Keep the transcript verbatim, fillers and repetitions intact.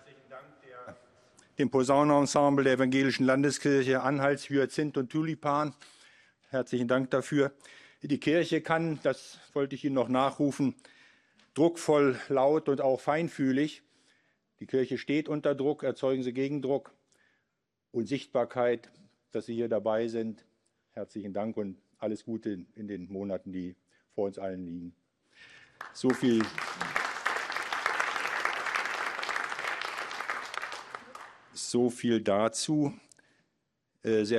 Herzlichen Dank der, dem Posaunenensemble der Evangelischen Landeskirche Anhalts, Hyazinth und Tulipan. Herzlichen Dank dafür. Die Kirche kann, das wollte ich Ihnen noch nachrufen, druckvoll, laut und auch feinfühlig. Die Kirche steht unter Druck, erzeugen Sie Gegendruck und Sichtbarkeit, dass Sie hier dabei sind. Herzlichen Dank und alles Gute in den Monaten, die vor uns allen liegen. So viel, so viel dazu. Sehr